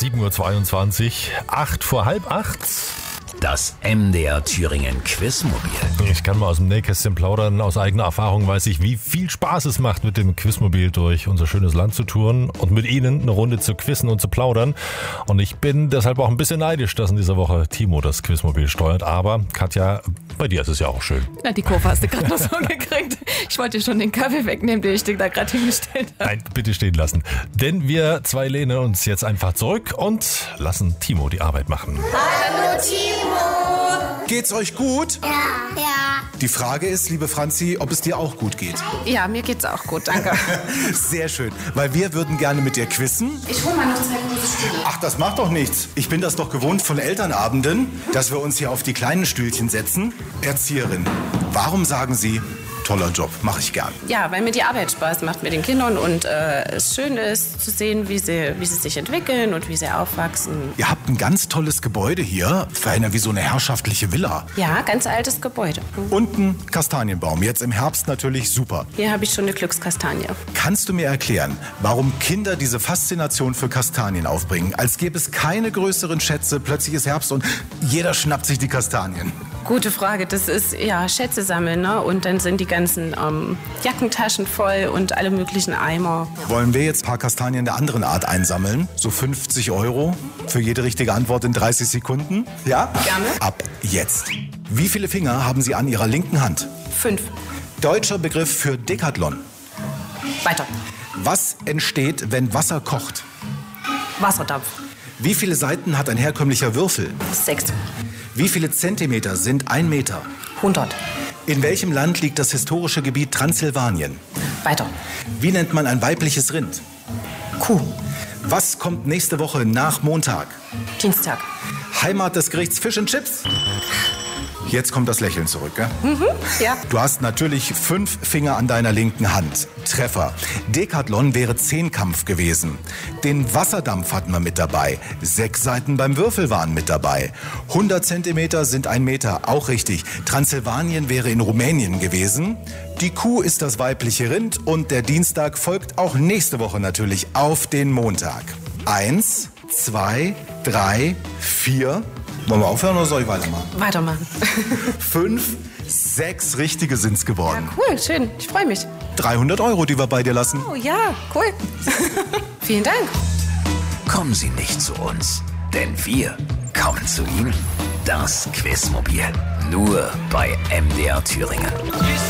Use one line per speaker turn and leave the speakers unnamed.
7:22 Uhr, 8 vor halb 8.
Das MDR Thüringen Quizmobil.
Ich kann mal aus dem Nähkästchen plaudern. Aus eigener Erfahrung weiß ich, wie viel Spaß es macht, mit dem Quizmobil durch unser schönes Land zu touren und mit Ihnen eine Runde zu quizzen und zu plaudern. Und ich bin deshalb auch ein bisschen neidisch, dass in dieser Woche Timo das Quizmobil steuert. Aber Katja, bei dir ist es ja auch schön.
Na, die Kurve hast du gerade noch so gekriegt. Ich wollte dir schon den Kaffee wegnehmen, den ich dir da gerade hingestellt habe.
Nein, bitte stehen lassen. Denn wir zwei lehnen uns jetzt einfach zurück und lassen Timo die Arbeit machen.
Hallo Timo!
Geht's euch gut?
Ja.
Die Frage ist, liebe Franzi, ob es dir auch gut geht.
Ja, mir geht's auch gut, danke.
Sehr schön, weil wir würden gerne mit dir quizzen.
Ich hole mal noch 2 große Stühle.
Ach, das macht doch nichts. Ich bin das doch gewohnt von Elternabenden, dass wir uns hier auf die kleinen Stühlchen setzen. Erzieherin, warum sagen Sie, toller Job, mache ich gern?
Ja, weil mir die Arbeit Spaß macht mit den Kindern und es schön ist zu sehen, wie sie sich entwickeln und wie sie aufwachsen.
Ihr habt ein ganz tolles Gebäude hier, feiner wie so eine herrschaftliche Villa.
Ja, ganz altes Gebäude.
Und ein Kastanienbaum, jetzt im Herbst natürlich super.
Hier habe ich schon eine Glückskastanie.
Kannst du mir erklären, warum Kinder diese Faszination für Kastanien aufbringen? Als gäbe es keine größeren Schätze, plötzlich ist Herbst und jeder schnappt sich die Kastanien.
Gute Frage, das ist ja Schätze sammeln, ne? Und dann sind die ganzen Jackentaschen voll und alle möglichen Eimer.
Wollen wir jetzt ein paar Kastanien der anderen Art einsammeln? So 50 € für jede richtige Antwort in 30 Sekunden? Ja?
Gerne.
Ab jetzt. Wie viele Finger haben Sie an Ihrer linken Hand?
5.
Deutscher Begriff für Dekathlon.
Weiter.
Was entsteht, wenn Wasser kocht?
Wasserdampf.
Wie viele Seiten hat ein herkömmlicher Würfel?
6.
Wie viele Zentimeter sind 1 Meter?
100.
In welchem Land liegt das historische Gebiet Transsilvanien?
Weiter.
Wie nennt man ein weibliches Rind?
Kuh.
Was kommt nächste Woche nach Montag?
Dienstag.
Heimat des Gerichts Fish and Chips? Jetzt kommt das Lächeln zurück, gell?
Ja.
Du hast natürlich 5 Finger an deiner linken Hand. Treffer. Dekathlon wäre 10-Kampf gewesen. Den Wasserdampf hatten wir mit dabei. 6 Seiten beim Würfel waren mit dabei. 100 Zentimeter sind 1 Meter, auch richtig. Transsilvanien wäre in Rumänien gewesen. Die Kuh ist das weibliche Rind und der Dienstag folgt auch nächste Woche natürlich auf den Montag. 1, 2, 3, 4... Wollen wir aufhören oder soll ich weitermachen?
Weitermachen.
5, 6 richtige sind's geworden.
Ja, cool, schön. Ich freue mich.
300 €, die wir bei dir lassen.
Oh ja, cool. Vielen Dank.
Kommen Sie nicht zu uns, denn wir kommen zu Ihnen. Das Quizmobil. Nur bei MDR Thüringen.